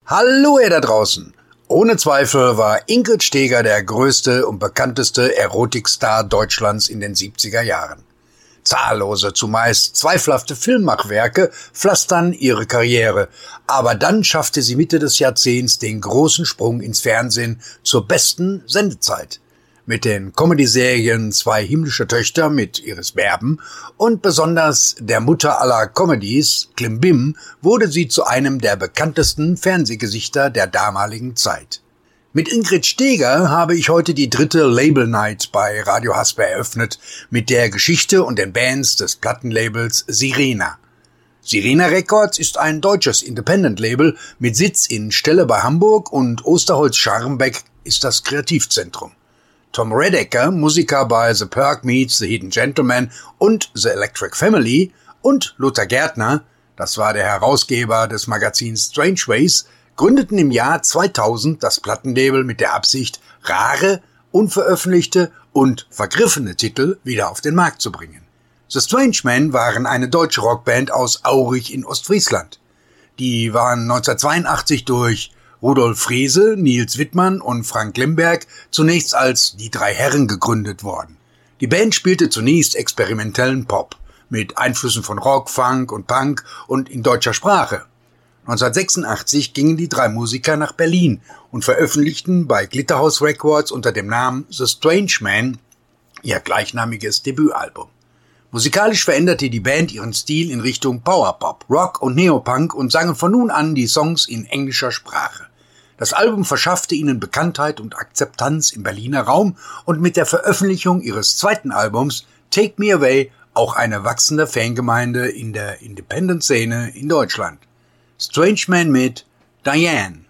Hallo ihr da draußen! Ohne Zweifel war Ingrid Steeger der größte und bekannteste Erotikstar Deutschlands in den 70er Jahren. Zahllose, zumeist zweifelhafte Filmmachwerke pflastern ihre Karriere, aber dann schaffte sie Mitte des Jahrzehnts den großen Sprung ins Fernsehen zur besten Sendezeit. Mit den Comedy-Serien Zwei himmlische Töchter mit Iris Berben und besonders der Mutter aller Comedies, Klimbim, wurde sie zu einem der bekanntesten Fernsehgesichter der damaligen Zeit. Mit Ingrid Steeger habe ich heute die 3. Label Night bei Radio Hasper eröffnet, mit der Geschichte und den Bands des Plattenlabels Sirena. Sirena Records ist ein deutsches Independent-Label mit Sitz in Stelle bei Hamburg und Osterholz-Scharmbeck ist das Kreativzentrum. Tom Redeker, Musiker bei The Perk Meets The Hidden Gentleman und The Electric Family, und Lothar Gärtner, das war der Herausgeber des Magazins Strange Ways, gründeten im Jahr 2000 das Plattenlabel mit der Absicht, rare, unveröffentlichte und vergriffene Titel wieder auf den Markt zu bringen. The Strange Men waren eine deutsche Rockband aus Aurich in Ostfriesland. Die waren 1982 durch Rudolf Frese, Nils Wittmann und Frank Lemberg zunächst als die drei Herren gegründet worden. Die Band spielte zunächst experimentellen Pop mit Einflüssen von Rock, Funk und Punk und in deutscher Sprache. 1986 gingen die drei Musiker nach Berlin und veröffentlichten bei Glitterhouse Records unter dem Namen The Strange Men ihr gleichnamiges Debütalbum. Musikalisch veränderte die Band ihren Stil in Richtung Powerpop, Rock und Neopunk und sangen von nun an die Songs in englischer Sprache. Das Album verschaffte ihnen Bekanntheit und Akzeptanz im Berliner Raum und mit der Veröffentlichung ihres zweiten Albums Take Me Away auch eine wachsende Fangemeinde in der Independent-Szene in Deutschland. Strange Man mit Diane.